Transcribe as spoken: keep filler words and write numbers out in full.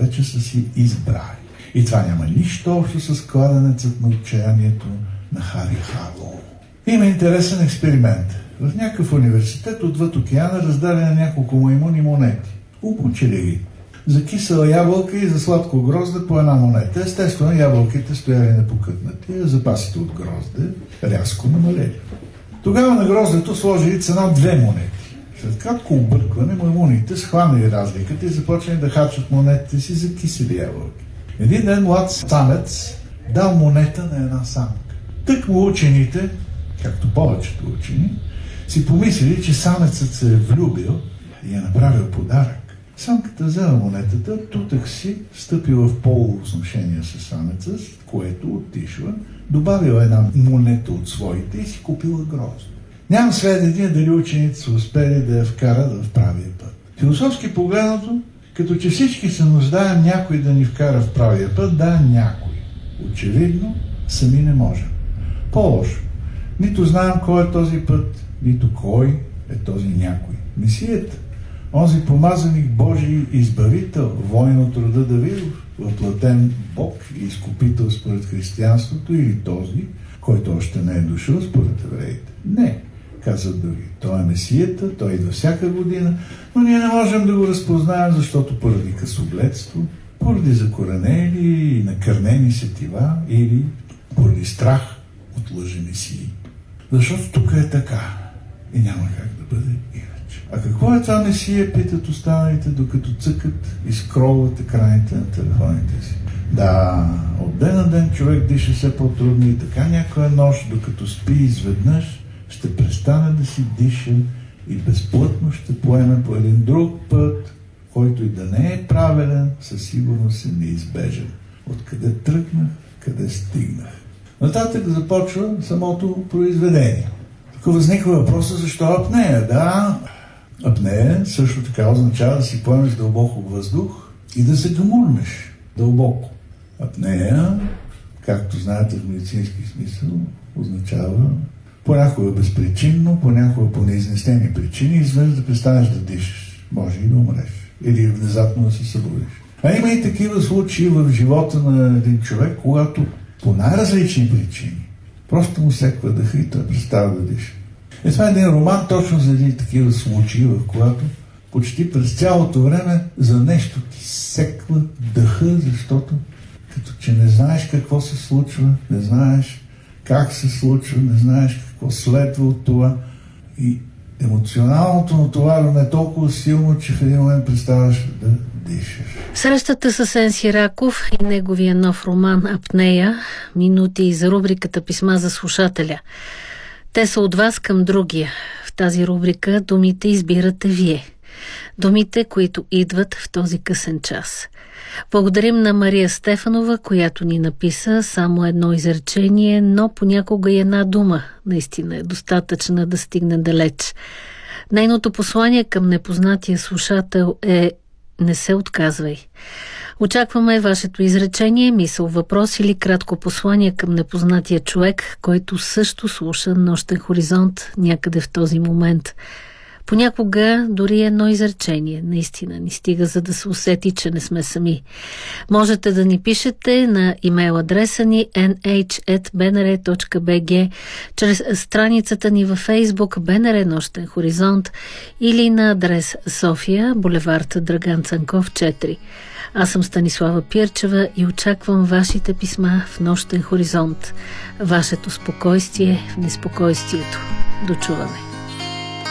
вече са си избрали. И това няма нищо общо с кладенецът на отчаянието на Хари Харлоу. Има интересен експеримент. В някакъв университет отвъд океана раздали на няколко маймуни монети. Обучили ги. За кисела ябълка и за сладко грозде по една монета. Естествено, ябълките стояли непокътнати, а запасите от грозде рязко намалели. Тогава на гроздето сложили цена две монети. След кратко объркване маймуните схванали разликата и започнали да хачат монетите си за кисели ябълки. Един ден млад самец дал монета на една самка. Тъкмо учените, както повечето учени, си помислили, че самецът се е влюбил и е направил подарък. Самката взела монетата, тутък си стъпила в полово сношение с самеца, с което отишла, добавила една монета от своите и си купила грозд. Нямам сведения дали учените са успели да я вкарат в правия път. Философски погледнато, като че всички се нуждаем някой да ни вкара в правия път, да, някой. Очевидно, сами не можем. По-лошо. Нито знаем кой е този път, нито кой е този някой. Месията, онзи помазаник Божий избавител, воин от рода Давидов, въплатен Бог и изкупител според християнството, или този, който още не е дошъл според евреите. Не, казват други. Той е Месията, той идва всяка година, но ние не можем да го разпознаем, защото поради късогледство, поради закоренели и накърнени сетива или поради страх от лъжемесии. Защото тук е така и няма как да бъде иначе. А какво е това Месия, питат останалите, докато цъкат и скролват екраните на телефоните си. Да, от ден на ден човек диша все по-трудно и така някоя нощ, докато спи изведнъж, ще престане да си диша и безплътно ще поеме по един друг път, който и да не е правилен, със сигурност е неизбежен. Откъде тръгнах, къде стигнах. Нататък започва самото произведение. Тук възниква въпроса защо апнея. Да, апнея също така означава да си поемеш дълбоко въздух и да се гамурнеш дълбоко. Апнея, както знаете в медицински смисъл, означава понякога безпричинно, понякога по неизнесени причини, изведнъж да престанеш да дишаш. Може и да умреш. Или внезапно да се събудиш. А има и такива случаи в живота на един човек, когато по най-различни причини просто му секва дъха и той престава да диша. И това е един роман точно за един такива случаи, в когато почти през цялото време за нещо ти секва дъха, защото като че не знаеш какво се случва, не знаеш как се случва, не знаеш какво следва от това и емоционалното натоварване е толкова силно, че в един момент преставаш да дишаш. Срещата с Ен Сираков и неговия нов роман «Апнея» минути за рубриката «Писма за слушателя». Те са от вас към другия. В тази рубрика думите избирате вие. Думите, които идват в този късен час. Благодарим на Мария Стефанова, която ни написа само едно изречение, но понякога и една дума наистина е достатъчна да стигне далеч. Нейното послание към непознатия слушател е: не се отказвай. Очакваме вашето изречение, мисъл, въпрос или кратко послание към непознатия човек, който също слуша Нощен хоризонт някъде в този момент. Понякога дори едно изречение наистина ни стига, за да се усети, че не сме сами. Можете да ни пишете на имейл адреса ни ен ейч ет би ен ар точка би джи, чрез страницата ни във Фейсбук Б Н Р Нощен хоризонт или на адрес София, булевард Драган Цанков четири. Аз съм Станислава Пирчева и очаквам вашите писма в Нощен хоризонт. Вашето спокойствие в неспокойствието. Дочуване!